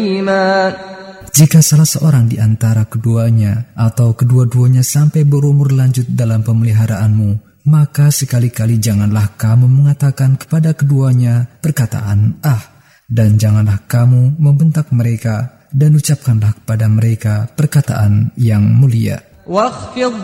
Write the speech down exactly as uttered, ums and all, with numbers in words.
Jika salah seorang di antara keduanya atau kedua-duanya sampai berumur lanjut dalam pemeliharaanmu, maka sekali-kali janganlah kamu mengatakan kepada keduanya perkataan "ah", dan janganlah kamu membentak mereka, dan ucapkanlah kepada mereka perkataan yang mulia.